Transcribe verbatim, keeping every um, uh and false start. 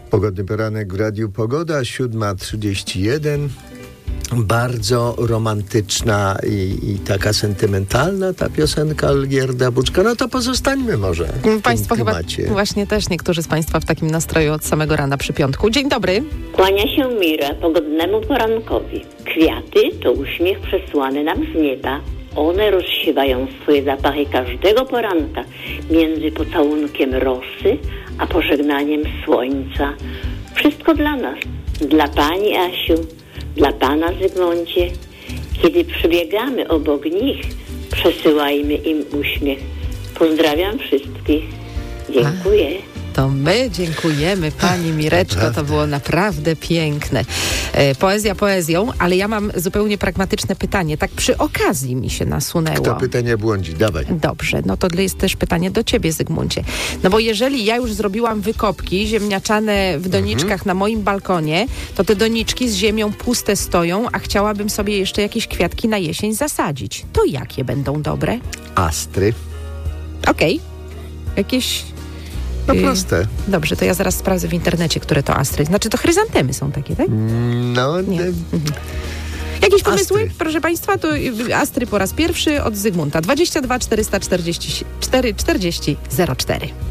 Pogodny poranek w Radiu Pogoda, siódma trzydzieści jeden. Bardzo romantyczna i, i taka sentymentalna ta piosenka Olgierda Buczka. No to pozostańmy może w Państwo tym chyba klimacie. właśnie też niektórzy z Państwa w takim nastroju od samego rana przy piątku. Dzień dobry. Kłania się Mira pogodnemu porankowi. Kwiaty to uśmiech przesłany nam z nieba. One rozsiewają swoje zapachy każdego poranka między pocałunkiem rosy a pożegnaniem słońca. Wszystko dla nas, dla Pani Asiu, dla Pana Zygmuncie. Kiedy przebiegamy obok nich, przesyłajmy im uśmiech. Pozdrawiam wszystkich. Dziękuję. To my dziękujemy, Pani Mireczko, to było naprawdę piękne. E, poezja poezją, ale ja mam zupełnie pragmatyczne pytanie, tak przy okazji mi się nasunęło. Kto pytania błądzi? Dawaj. Dobrze, no to jest też pytanie do Ciebie, Zygmuncie. No bo jeżeli ja już zrobiłam wykopki ziemniaczane w doniczkach mhm. na moim balkonie, to te doniczki z ziemią puste stoją, a chciałabym sobie jeszcze jakieś kwiatki na jesień zasadzić. To jakie będą dobre? Astry. Okej. Okay. Jakieś... No proste. Dobrze, to ja zaraz sprawdzę w internecie, które to astry. Znaczy to chryzantemy są takie, tak? No, nie. nie. Mhm. Jakieś pomysły, Astry. proszę Państwa? To astry po raz pierwszy od Zygmunta. dwadzieścia dwa czterysta czterdzieści cztery czterdzieści zero cztery.